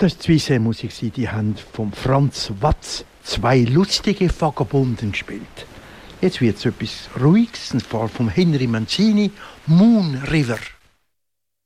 Das war die Musik, die haben von Franz Watz zwei lustige Vagabunden gespielt. Jetzt wird es etwas Ruhiges, und zwar von Henry Mancini, Moon River.